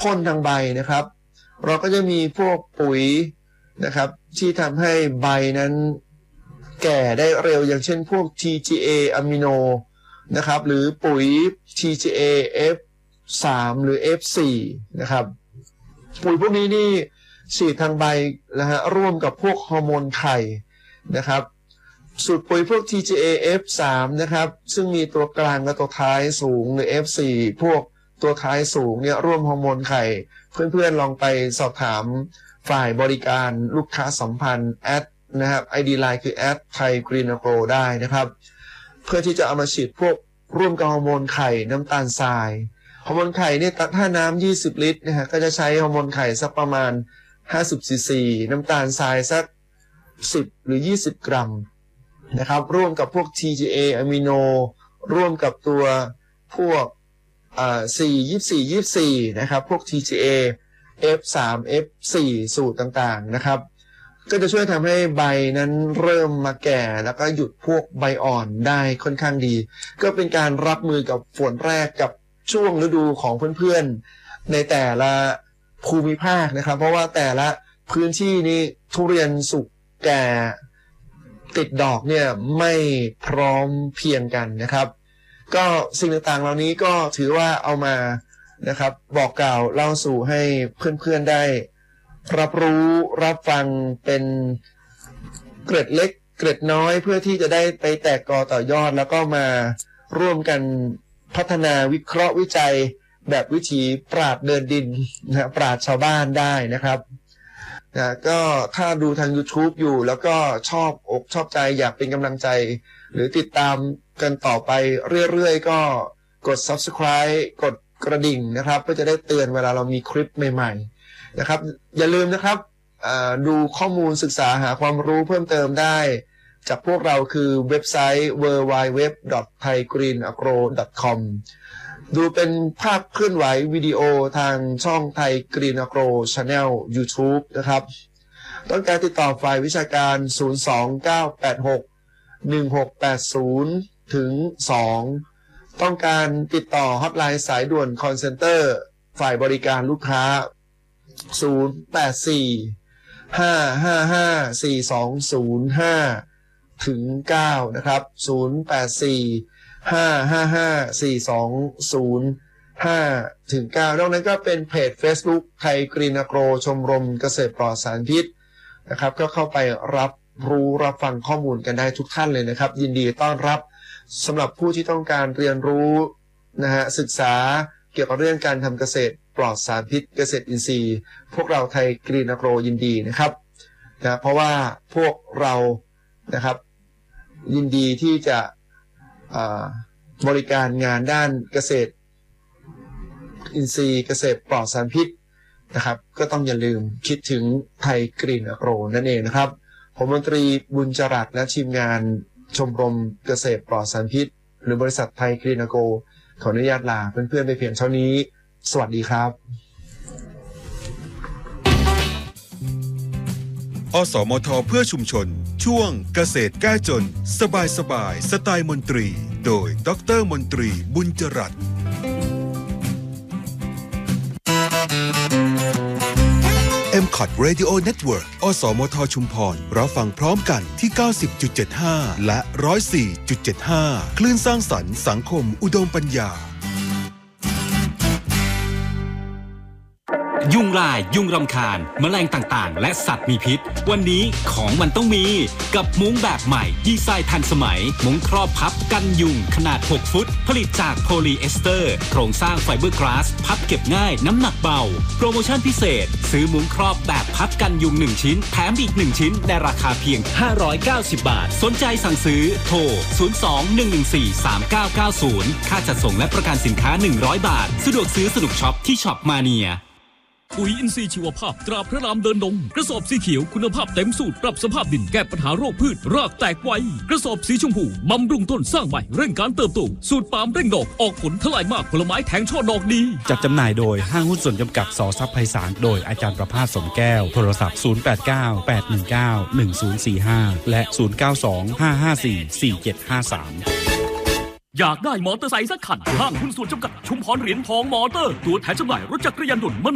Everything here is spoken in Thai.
พ่นทางใบนะครับเราก็จะมีพวกปุ๋ยนะครับที่ทำให้ใบนั้นแก่ได้เร็วอย่างเช่นพวก TGA อะมิโนนะครับหรือปุ๋ย TGA F3 หรือ F4 นะครับปุ๋ยพวกนี้นี่ฉีดทางใบนะฮะร่วมกับพวกฮอร์โมนไข่นะครับสูตรปุ๋ยพวก TGA F3 นะครับซึ่งมีตัวกลางกับตัวท้ายสูงหรือ F4 พวกตัวท้ายสูงเนี่ยร่วมฮอร์โมนไข่เพื่อนๆลองไปสอบถามฝ่ายบริการลูกค้าสัมพันธ์แอดนะครับ ID Line คือ @ThaiGreenAgro ได้นะครับเพื่อที่จะเอามาฉีดพวกร่วมกับฮอร์โมนไข่น้ำตาลทรายฮอร์โมนไข่เนี่ยถ้าน้ำ20 ลิตรนะฮะก็จะใช้ฮอร์โมนไข่สักประมาณ50 ซีซีน้ำตาลทรายสัก10 หรือ 20 กรัมนะครับร่วมกับพวก TGA อะมิโนร่วมกับตัวพวก4 24 นะครับพวก TGA F3 F4 สูตรต่างๆนะครับก็จะช่วยทำให้ใบนั้นเริ่มมาแก่แล้วก็หยุดพวกใบอ่อนได้ค่อนข้างดีก็เป็นการรับมือกับฝนแรกกับช่วงฤดูของเพื่อนๆในแต่ละภูมิภาคนะครับเพราะว่าแต่ละพื้นที่นี้ทุเรียนสุกแก่ติดดอกเนี่ยไม่พร้อมเพียงกันนะครับก็สิ่งต่างๆเหล่านี้ก็ถือว่าเอามานะครับบอกกล่าวเล่าสู่ให้เพื่อนๆได้รับรู้รับฟังเป็นเกร็ดเล็กเกร็ดน้อยเพื่อที่จะได้ไปแตกกอต่อยอดแล้วก็มาร่วมกันพัฒนาวิเคราะห์วิจัยแบบวิถีปราชญ์เดินดินนะปราชญ์ชาวบ้านได้นะครับก็ถ้าดูทาง YouTube อยู่แล้วก็ชอบอกชอบใจอยากเป็นกำลังใจหรือติดตามกันต่อไปเรื่อยๆก็กด Subscribe กดกระดิ่งนะครับเพื่อจะได้เตือนเวลาเรามีคลิปใหม่ๆนะครับอย่าลืมนะครับดูข้อมูลศึกษาหาความรู้เพิ่มเติมได้จากพวกเราคือเว็บไซต์ www.thaigreenagro.com ดูเป็นภาพเคลื่อนไหววิดีโอทางช่อง Thai Green Agro Channel YouTube นะครับต้องการติดต่อฝ่ายวิชาการ 029861680 ถึง 2 ต้องการติดต่อฮอตไลน์สายด่วน Call Center ฝ่ายบริการลูกค้า 084-555-4205 ถึง 9 นะครับ 084-555-4205 ถึง 9 นอกนั้นก็เป็นเพจ Facebook ไทยกรีนอาโกรชมรมเกษตรปลอดสารพิษนะครับก็เข้าไปรับรู้รับฟังข้อมูลกันได้ทุกท่านเลยนะครับยินดีต้อนรับสำหรับผู้ที่ต้องการเรียนรู้นะฮะศึกษาเกี่ยวกับเรื่องการทำเกษตรปลอดสารพิษเกษตรอินทรีย์พวกเราไทยกรีนอาโกรยินดีนะครับนะเพราะว่าพวกเรานะครับยินดีที่จะบริการงานด้านเกษตรอินทรีย์เกษตรปลอดสารพิษนะครับก็ต้องอย่าลืมคิดถึงไทยกรีนอาโกรนั่นเองนะครับผมมนตรีบุญจรัสและทีมงานชมรมเกษตรปลอดสารพิษหรือบริษัทไทยกรีนอาโกรขออนุญาตลาเพื่อนๆไปเพียงเท่านี้สวัสดีครับอสมทเพื่อชุมชนช่วงเกษตรแก้จนสบายสไตล์มนตรีโดยดร.มนตรีบุญจรัสMCOT Radio Network อสมทชุมพรรับฟังพร้อมกันที่ 90.75 และ 104.75 คลื่นสร้างสรรค์สังคมอุดมปัญญายุงลายยุงรำคาญแมลงต่างๆและสัตว์มีพิษวันนี้ของมันต้องมีกับมุ้งแบบใหม่ดีไซน์ทันสมัยมุ้งครอบพับกันยุงขนาด6ฟุตผลิตจากโพลีเอสเตอร์โครงสร้างไฟเบอร์กลาสพับเก็บง่ายน้ำหนักเบาโปรโมชั่นพิเศษซื้อมุ้งครอบแบบพับกันยุง1ชิ้นแถมอีก1ชิ้นในราคาเพียง590 บาทสนใจสั่งซื้อโทร02-114-3990ค่าจัดส่งและประกันสินค้า100 บาทสะดวกซื้อสนุกช็อปที่ช็อปมาเนียปุ๋ยอินทรีย์ชีวภาพตราพระรามเดินดงกระสอบสีเขียวคุณภาพเต็มสูตรปรับสภาพดินแก้ปัญหาโรคพืชรากแตกไวกระสอบสีชมพูบำรุงต้นสร้างใหม่เร่งการเติบโตสูตรปาล์มเร่งดอกออกผลทลายมากผลไม้แทงช่อดอกดีจัดจำหน่ายโดยห้างหุ้นส่วนจำกัดส.ทรัพย์ไพศาลโดยอาจารย์ประภาสสมแก้วโทรศัพท์089-819-1045และ092-554-4753 อยากได้มอเตอร์ไซค์สักคันห้างหุ้นส่วนจำกัดชุมพรเหรียญทองมอเตอร์ตัวแทนจำหน่ายรถจักรยานยนต์